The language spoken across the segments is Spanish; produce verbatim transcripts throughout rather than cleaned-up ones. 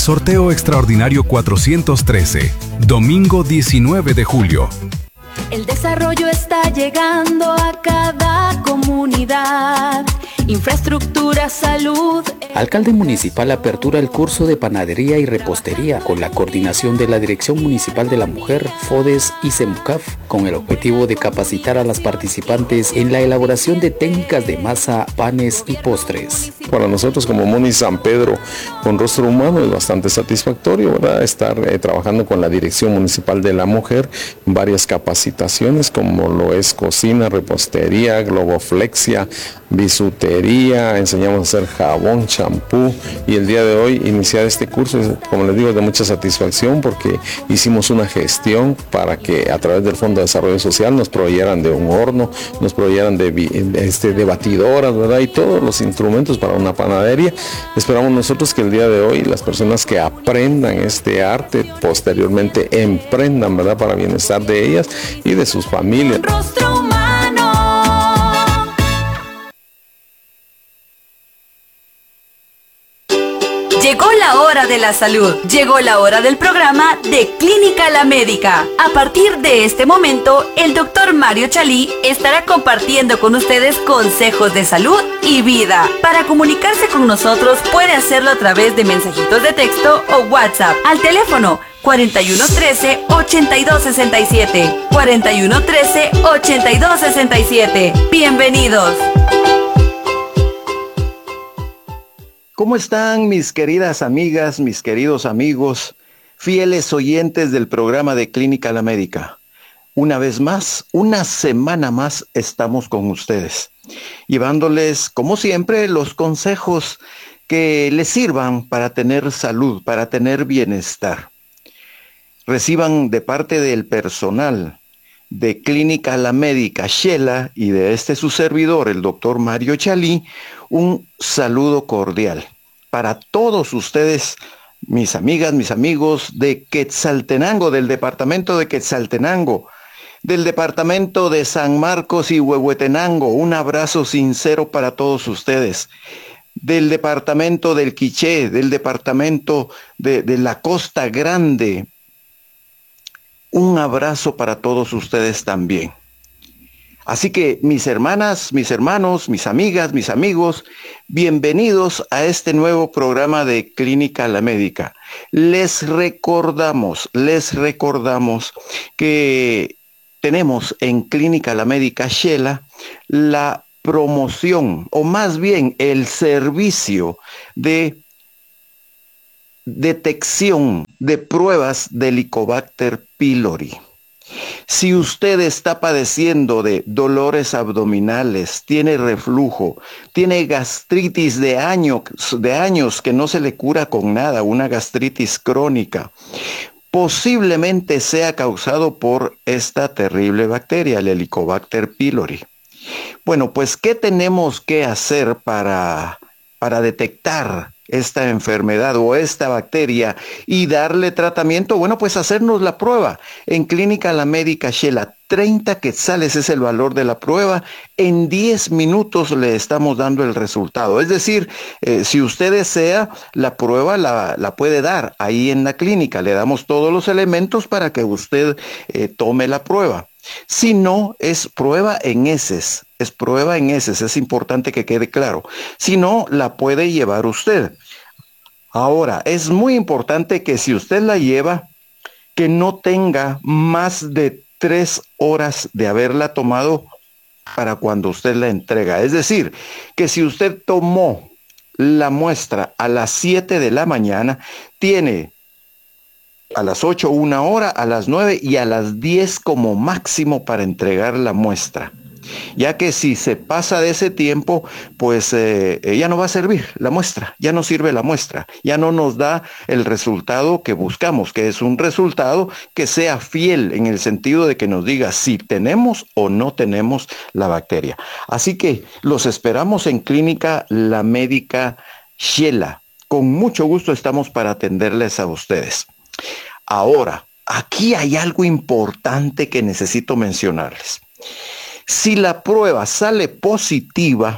Sorteo extraordinario cuatrocientos trece, domingo diecinueve de julio. El desarrollo está llegando a cada comunidad. Infraestructura, salud. Alcalde municipal apertura el curso de panadería y repostería con la coordinación de la Dirección Municipal de la Mujer, FODES y CEMUCAF, con el objetivo de capacitar a las participantes en la elaboración de técnicas de masa, panes y postres. Para nosotros como Muni San Pedro con rostro humano es bastante satisfactorio, ¿verdad? Estar eh, trabajando con la Dirección Municipal de la Mujer en varias capacitaciones como lo es cocina, repostería, globoflexia, bisutería, enseñamos a hacer jabón, champú, y el día de hoy iniciar este curso, como les digo, es de mucha satisfacción porque hicimos una gestión para que a través del Fondo de Desarrollo Social nos proveyeran de un horno, nos proveyeran de, este, de batidoras, ¿verdad? Y todos los instrumentos para una panadería. Esperamos nosotros que el día de hoy las personas que aprendan este arte posteriormente emprendan, ¿verdad? Para bienestar de ellas y de sus familias. Rostro humano. Llegó la hora de la salud. Llegó la hora del programa de Clínica La Médica. A partir de este momento, el doctor Mario Chalí estará compartiendo con ustedes consejos de salud y vida. Para comunicarse con nosotros, puede hacerlo a través de mensajitos de texto o WhatsApp al teléfono cuarenta y uno trece, ochenta y dos sesenta y siete. cuarenta y uno trece, ochenta y dos sesenta y siete. Bienvenidos. ¿Cómo están mis queridas amigas, mis queridos amigos, fieles oyentes del programa de Clínica La Médica? Una vez más, una semana más estamos con ustedes, llevándoles, como siempre, los consejos que les sirvan para tener salud, para tener bienestar. Reciban de parte del personal de Clínica La Médica Xela y de este su servidor, el doctor Mario Chalí, un saludo cordial para todos ustedes, mis amigas, mis amigos de Quetzaltenango, del departamento de Quetzaltenango, del departamento de San Marcos y Huehuetenango. Un abrazo sincero para todos ustedes. Del departamento del Quiché, del departamento de, de la Costa Grande. Un abrazo para todos ustedes también. Así que mis hermanas, mis hermanos, mis amigas, mis amigos, bienvenidos a este nuevo programa de Clínica La Médica. Les recordamos, les recordamos que tenemos en Clínica La Médica Xela la promoción, o más bien el servicio de detección de pruebas de Helicobacter pylori. Si usted está padeciendo de dolores abdominales, tiene reflujo, tiene gastritis de años, de años que no se le cura con nada, una gastritis crónica, posiblemente sea causado por esta terrible bacteria, el Helicobacter pylori. Bueno, pues, ¿qué tenemos que hacer para, para detectar esta enfermedad o esta bacteria y darle tratamiento? Bueno, pues hacernos la prueba. En Clínica La Médica Xela, treinta quetzales es el valor de la prueba. En diez minutos le estamos dando el resultado. Es decir, eh, si usted desea, la prueba la, la puede dar ahí en la clínica. Le damos todos los elementos para que usted eh, tome la prueba. Si no, es prueba en heces, es prueba en heces, es importante que quede claro. Si no, la puede llevar usted. Ahora, es muy importante que si usted la lleva, que no tenga más de tres horas de haberla tomado para cuando usted la entrega. Es decir, que si usted tomó la muestra a las siete de la mañana, tiene a las ocho una hora, a las nueve y a las diez como máximo para entregar la muestra. Ya que si se pasa de ese tiempo, pues eh, ya no va a servir la muestra, ya no sirve la muestra, ya no nos da el resultado que buscamos, que es un resultado que sea fiel en el sentido de que nos diga si tenemos o no tenemos la bacteria. Así que los esperamos en Clínica La Médica Xela. Con mucho gusto estamos para atenderles a ustedes. Ahora, aquí hay algo importante que necesito mencionarles. Si la prueba sale positiva,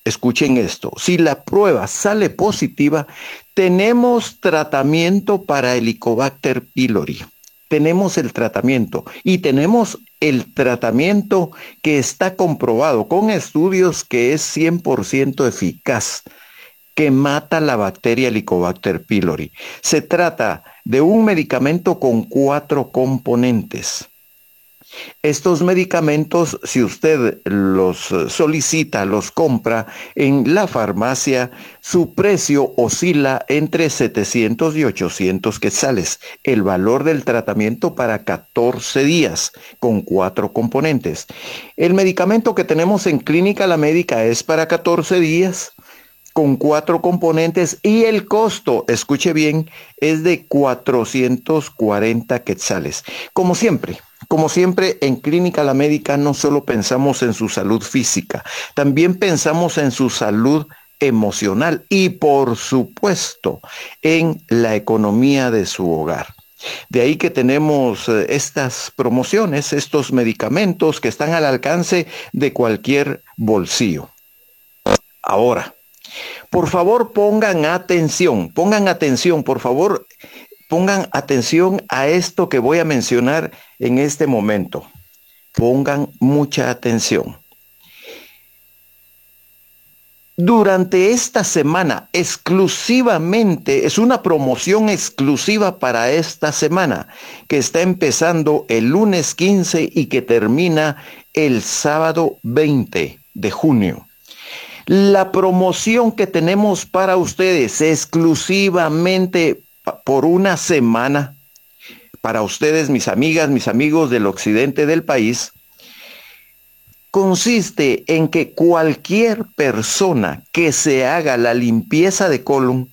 escuchen esto, si la prueba sale positiva, tenemos tratamiento para Helicobacter pylori. Tenemos el tratamiento y tenemos el tratamiento que está comprobado con estudios que es cien por ciento eficaz, que mata la bacteria Helicobacter pylori. Se trata de un medicamento con cuatro componentes. Estos medicamentos, si usted los solicita, los compra en la farmacia, su precio oscila entre setecientos y ochocientos quetzales. El valor del tratamiento para catorce días con cuatro componentes. El medicamento que tenemos en Clínica La Médica es para catorce días con cuatro componentes y el costo, escuche bien, es de cuatrocientos cuarenta quetzales. Como siempre. Como siempre, en Clínica La Médica no solo pensamos en su salud física, también pensamos en su salud emocional y, por supuesto, en la economía de su hogar. De ahí que tenemos eh, estas promociones, estos medicamentos que están al alcance de cualquier bolsillo. Ahora, por favor, pongan atención, pongan atención, por favor, pongan atención a esto que voy a mencionar en este momento. Pongan mucha atención. Durante esta semana, exclusivamente, es una promoción exclusiva para esta semana, que está empezando el lunes quince y que termina el sábado veinte de junio. La promoción que tenemos para ustedes exclusivamente por una semana, para ustedes, mis amigas, mis amigos del occidente del país, consiste en que cualquier persona que se haga la limpieza de colon,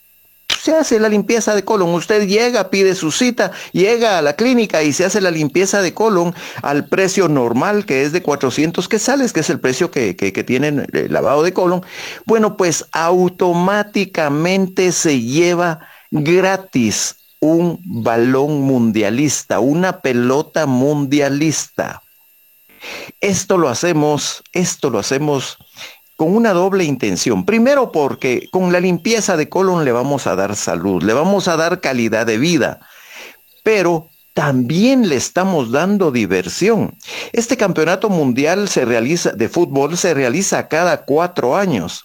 se hace la limpieza de colon. Usted llega, pide su cita, llega a la clínica y se hace la limpieza de colon al precio normal, que es de cuatrocientos quetzales, que es el precio que, que, que tienen el lavado de colon. Bueno, pues automáticamente se lleva gratis un balón mundialista, una pelota mundialista. Esto lo hacemos, esto lo hacemos con una doble intención. Primero, porque con la limpieza de colon le vamos a dar salud, le vamos a dar calidad de vida, pero también le estamos dando diversión. Este campeonato mundial se realiza, de fútbol se realiza cada cuatro años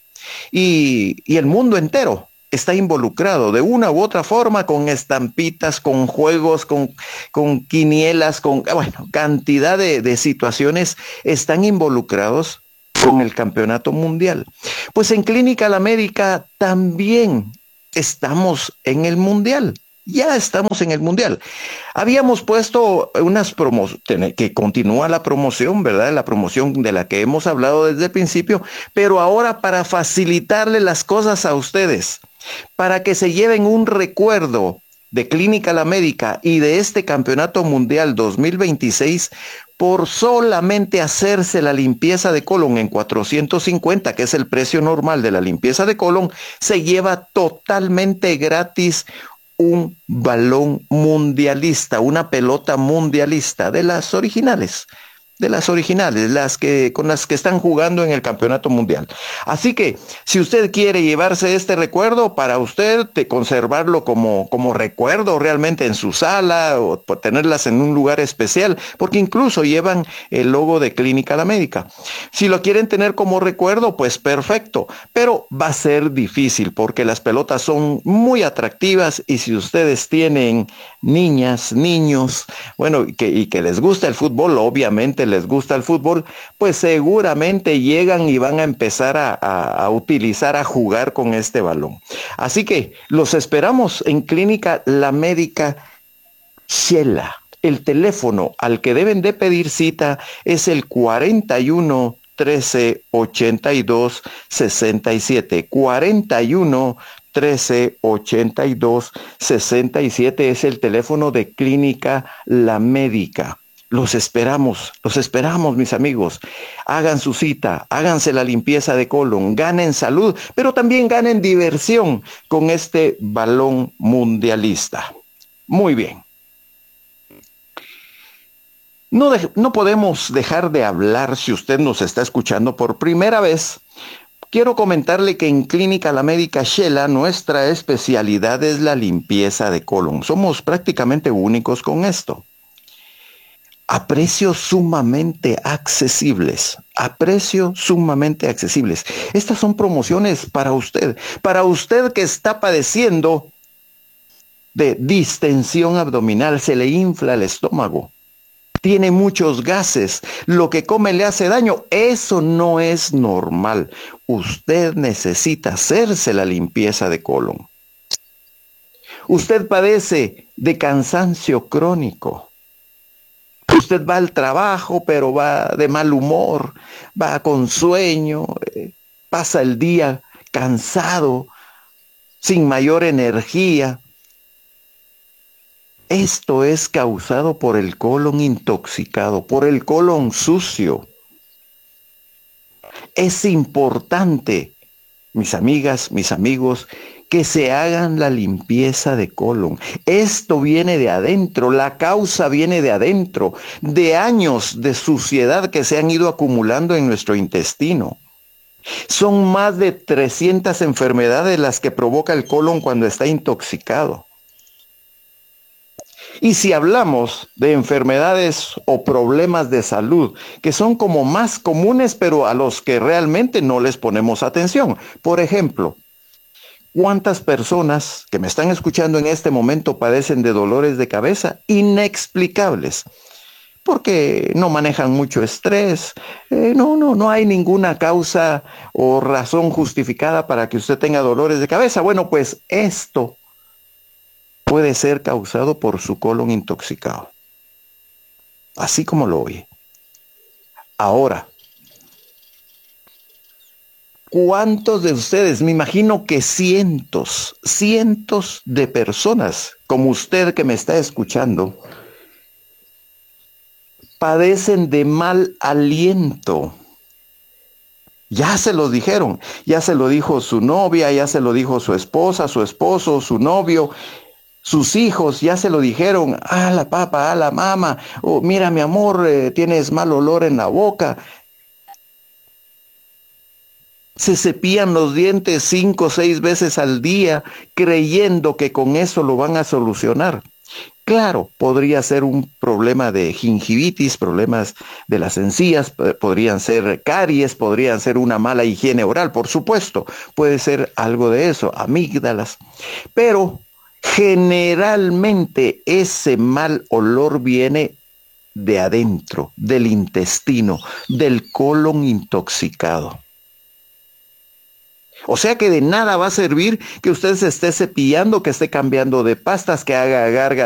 y, y el mundo entero está involucrado de una u otra forma, con estampitas, con juegos, con, con quinielas, con bueno, cantidad de, de situaciones están involucrados con el campeonato mundial. Pues en Clínica La Médica también estamos en el mundial. Ya estamos en el mundial. Habíamos puesto unas promociones, que continúa la promoción, ¿verdad? La promoción de la que hemos hablado desde el principio, pero ahora para facilitarle las cosas a ustedes, para que se lleven un recuerdo de Clínica La Médica y de este Campeonato Mundial dos mil veintiséis, por solamente hacerse la limpieza de colon en cuatrocientos cincuenta, que es el precio normal de la limpieza de colon, se lleva totalmente gratis un balón mundialista, una pelota mundialista de las originales, de las originales, las que, con las que están jugando en el campeonato mundial. Así que, si usted quiere llevarse este recuerdo para usted, de conservarlo como, como recuerdo realmente en su sala o tenerlas en un lugar especial, porque incluso llevan el logo de Clínica La Médica. Si lo quieren tener como recuerdo, pues perfecto, pero va a ser difícil porque las pelotas son muy atractivas y si ustedes tienen niñas, niños, bueno, y que, y que les gusta el fútbol, obviamente les gusta el fútbol, pues seguramente llegan y van a empezar a, a, a utilizar, a jugar con este balón. Así que los esperamos en Clínica La Médica Xela. El teléfono al que deben de pedir cita es el cuarenta y uno, trece, ochenta y dos, sesenta y siete. cuarenta y uno, trece, ochenta y dos, sesenta y siete es el teléfono de Clínica La Médica. Los esperamos, los esperamos, mis amigos. Hagan su cita, háganse la limpieza de colon, ganen salud, pero también ganen diversión con este balón mundialista. Muy bien. No, de, no podemos dejar de hablar, si usted nos está escuchando por primera vez, quiero comentarle que en Clínica La Médica Shela nuestra especialidad es la limpieza de colon. Somos prácticamente únicos con esto. A precios sumamente accesibles, a precios sumamente accesibles. Estas son promociones para usted, para usted que está padeciendo de distensión abdominal, se le infla el estómago, tiene muchos gases, lo que come le hace daño. Eso no es normal. Usted necesita hacerse la limpieza de colon. Usted padece de cansancio crónico. Usted va al trabajo, pero va de mal humor, va con sueño, eh, pasa el día cansado, sin mayor energía. Esto es causado por el colon intoxicado, por el colon sucio. Es importante, mis amigas, mis amigos, que se hagan la limpieza de colon. Esto viene de adentro, la causa viene de adentro, de años de suciedad que se han ido acumulando en nuestro intestino. Son más de trescientas enfermedades las que provoca el colon cuando está intoxicado. Y si hablamos de enfermedades o problemas de salud que son como más comunes, pero a los que realmente no les ponemos atención. Por ejemplo, ¿cuántas personas que me están escuchando en este momento padecen de dolores de cabeza inexplicables? Porque no manejan mucho estrés, eh, no, no, no hay ninguna causa o razón justificada para que usted tenga dolores de cabeza. Bueno, pues esto puede ser causado por su colon intoxicado. Así como lo oye. Ahora, ¿cuántos de ustedes? Me imagino que cientos, cientos de personas, como usted que me está escuchando, padecen de mal aliento. Ya se lo dijeron, ya se lo dijo su novia, ya se lo dijo su esposa, su esposo, su novio, sus hijos, ya se lo dijeron. Ah, la papá, ah, la mamá, oh, mira mi amor, eh, tienes mal olor en la boca. Se cepillan los dientes cinco o seis veces al día, creyendo que con eso lo van a solucionar. Claro, podría ser un problema de gingivitis, problemas de las encías, podrían ser caries, podrían ser una mala higiene oral, por supuesto, puede ser algo de eso, amígdalas. Pero generalmente ese mal olor viene de adentro, del intestino, del colon intoxicado. O sea que de nada va a servir que usted se esté cepillando, que esté cambiando de pastas, que haga garga